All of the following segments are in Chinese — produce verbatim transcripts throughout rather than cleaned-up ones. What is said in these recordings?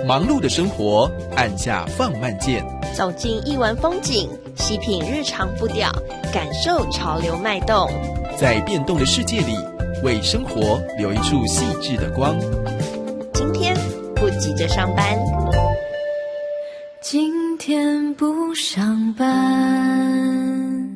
忙碌的生活，按下放慢键， 走进艺文风景，细品日常步调，感受潮流脉动， 在变动的世界里，为生活留一处细致的光。 今天不急着上班， 今天不上班。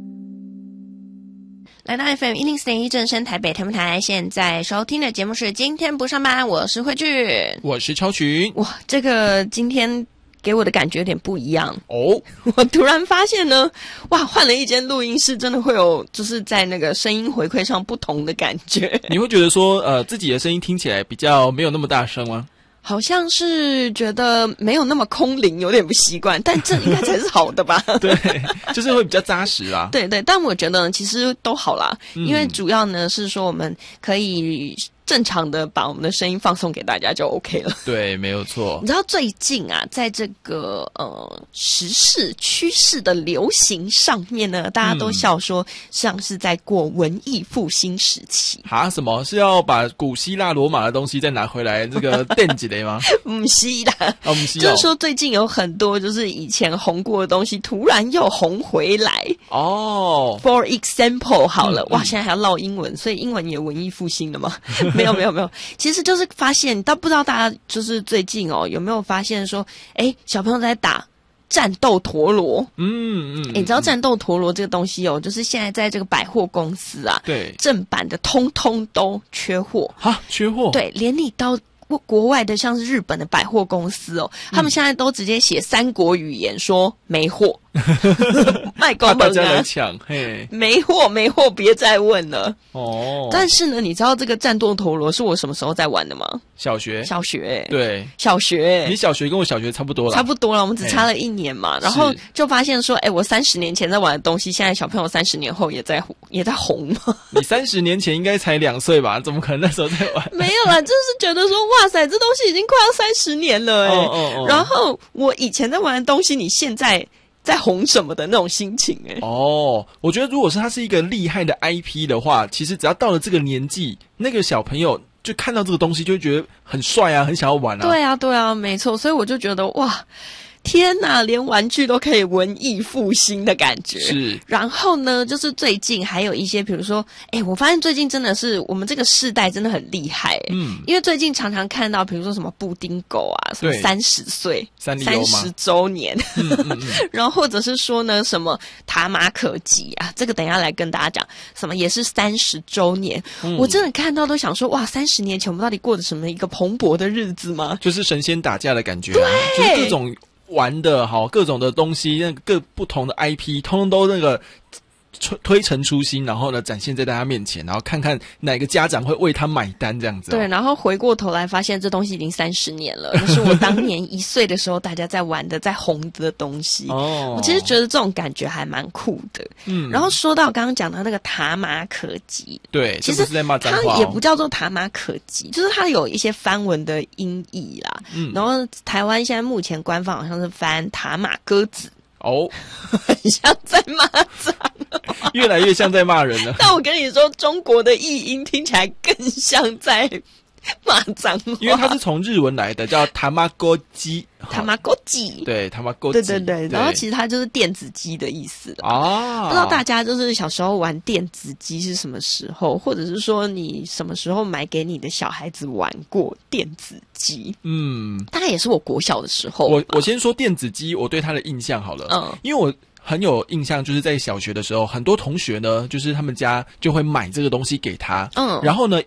来到 F M 一零四点一正声台北天文台，现在收听的节目是今天不上班，我是慧俊， 我是超群。 哇，这个今天给我的感觉有点不一样哦。 我突然发现呢，哇，换了一间录音室，真的会有就是在那个声音回馈上不同的感觉。 你会觉得说，呃，自己的声音听起来比较没有那么大声吗？ 好像是觉得没有那么空灵，有点不习惯，但这应该才是好的吧？ 对，就是会比较扎实啦。 对对，但我觉得其实都好啦， 嗯、 因为主要呢是说我们可以正常的把我们的声音放送给大家就 OK 了。 对，没有错。 你知道最近啊，在这个呃时事趋势的流行上面呢，大家都笑说像是在过文艺复兴时期。 哈、嗯？什么是要把古希腊罗马的东西再拿回来这个垫几雷吗？ 不是啦， 哦，不是， 就是说最近有很多就是以前红过的东西，突然又红回来。 哦 ，For example， 好了， 嗯、 哇，现在还要唠英文，所以英文也文艺复兴了吗？没有没有没有，其实就是发现，但不知道大家就是最近哦有没有发现说，哎，小朋友在打战斗陀螺。 嗯嗯， 你知道战斗陀螺这个东西哦，就是现在在这个百货公司啊， 对， 正版的通通都缺货哈，缺货， 对，连你到国外的像是日本的百货公司哦，他们现在都直接写三国语言说没货。卖公门啊！ 大家来抢，嘿， 没货没货，别再问了。 哦， 但是呢，你知道这个战斗陀螺是我什么时候在玩的吗？ 小学， 小学， 对， 小学。 你小学跟我小学差不多了， 差不多了，我们只差了一年嘛。然后就发现说，哎，我三十年前在玩的东西，现在小朋友三十年后也在也在红嘛。 你三十年前应该才两岁吧？怎么可能那时候在玩？ 没有啦，就是觉得说，哇塞，这东西已经快要三十年了，哎、欸。 哦哦哦。 然后我以前在玩的东西，你现在在红什么的那种心情哎、欸。 哦，我觉得如果是他是一个厉害的 I P 的话，其实只要到了这个年纪，那个小朋友就看到这个东西就会觉得很帅啊，很想要玩啊。 对啊，对啊，没错。所以我就觉得哇，天哪，连玩具都可以文艺复兴的感觉。 是。然后呢，就是最近还有一些，比如说，哎，我发现最近真的是我们这个世代真的很厉害、欸。嗯。因为最近常常看到，比如说什么布丁狗啊，什么三十岁、 三十周年， 嗯嗯嗯然后或者是说呢，什么塔马可吉啊，这个等一下来跟大家讲，什么也是三十周年、嗯。我真的看到都想说，哇，三十年前我们到底过着什么一个蓬勃的日子吗？ 就是神仙打架的感觉、啊，对，就是各种。玩的好，各种的东西，那个各不同的 I P， 通通都那个推陈出新，然后呢展现在大家面前，然后看看哪个家长会为他买单这样子、哦。 对，然后回过头来发现这东西已经三十年了，那是我当年一岁的时候大家在玩的、在红的东西。哦，我其实觉得这种感觉还蛮酷的。嗯，然后说到刚刚讲到那个塔马可吉， 对， 其实是在骂脏话、哦、 它也不叫做塔马可吉，就是它有一些梵文的音译啦。嗯，然后台湾现在目前官方好像是翻塔马鸽子。 哦， 很像在骂脏， 越来越像在骂人了。 但我跟你说，中国的译音听起来更像在骂脏话， 因为它是从日文来的，叫塔玛哥鸡。 塔玛哥鸡， 对，塔玛哥鸡，对对对。然后其实它就是电子鸡的意思啊。 不知道大家就是小时候玩电子鸡是什么时候，或者是说你什么时候买给你的小孩子玩过电子鸡？嗯，大概也是我国小的时候。 我我先说电子鸡，我对它的印象好了，嗯，因为我。很有印象，就是在小学的时候，很多同学呢，就是他们家就会买这个东西给他，嗯，然后呢，